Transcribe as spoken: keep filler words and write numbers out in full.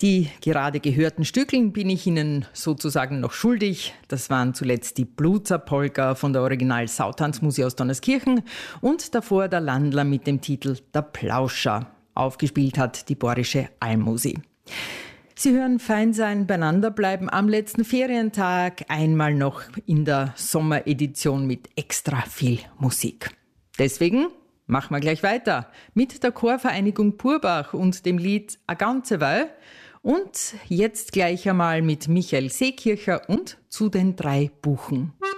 Die gerade gehörten Stückeln bin ich Ihnen sozusagen noch schuldig. Das waren zuletzt die Blutzer-Polka von der Original Sautanzmusik aus Donnerskirchen und davor der Landler mit dem Titel Der Plauscher. Aufgespielt hat die Borische Almusi. Sie hören Feinsein beieinander bleiben am letzten Ferientag, einmal noch in der Sommeredition mit extra viel Musik. Deswegen machen wir gleich weiter mit der Chorvereinigung Purbach und dem Lied A ganze Weil und jetzt gleich einmal mit Michael Seekircher und Zu den drei Buchen.